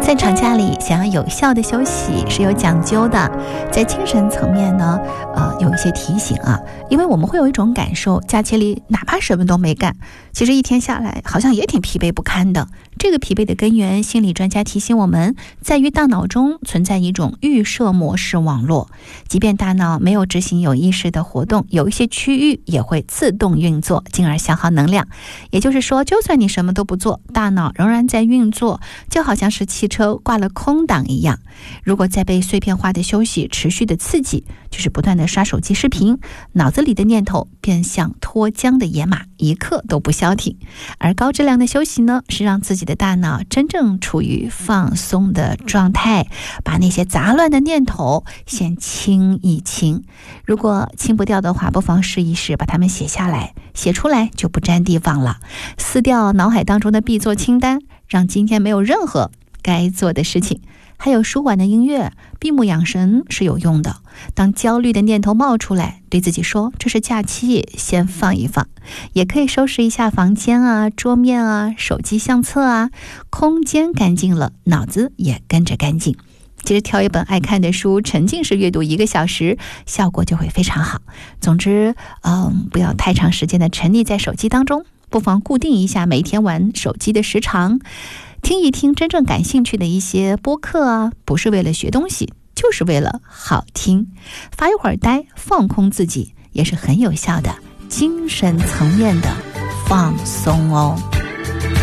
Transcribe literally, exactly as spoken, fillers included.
在长假里想要有效的休息是有讲究的，在精神层面呢，呃，有一些提醒啊，因为我们会有一种感受，假期里哪怕什么都没干，其实一天下来好像也挺疲惫不堪的。这个疲惫的根源，心理专家提醒我们，在于大脑中存在一种预设模式网络，即便大脑没有执行有意识的活动，有一些区域也会自动运作，进而消耗能量。也就是说，就算你什么都不做，大脑仍然在运作，就好像是汽车挂了空档一样。如果再被碎片化的休息持续的刺激，就是不断的刷手机视频，脑子里的念头便像脱缰的野马，一刻都不消停。而高质量的休息呢，是让自己的大脑真正处于放松的状态，把那些杂乱的念头先清一清。如果清不掉的话，不妨试一试把它们写下来，写出来就不占地方了。撕掉脑海当中的必做清单，让今天没有任何该做的事情。还有舒缓的音乐，闭目养神是有用的。当焦虑的念头冒出来，对自己说这是假期，先放一放。也可以收拾一下房间啊、桌面啊、手机相册啊，空间干净了，脑子也跟着干净。其实挑一本爱看的书，沉浸式阅读一个小时，效果就会非常好。总之，嗯，不要太长时间的沉溺在手机当中，不妨固定一下每天玩手机的时长，听一听真正感兴趣的一些播客啊，不是为了学东西，就是为了好听。发一会儿呆，放空自己，也是很有效的精神层面的放松哦。